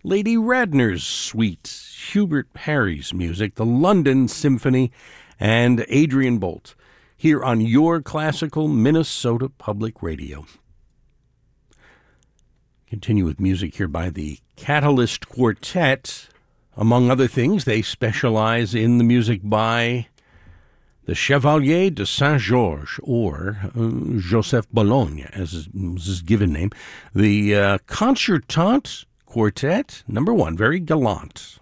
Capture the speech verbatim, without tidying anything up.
Lady Radner's Suite, Hubert Parry's music, the London Symphony, and Adrian Bolt, here on your classical Minnesota Public Radio. Continue with music here by the Catalyst Quartet. Among other things, they specialize in the music by the Chevalier de Saint-Georges, or uh, Joseph Bologne, as his, his given name. The uh, Concertante Quartet, number one, very gallant.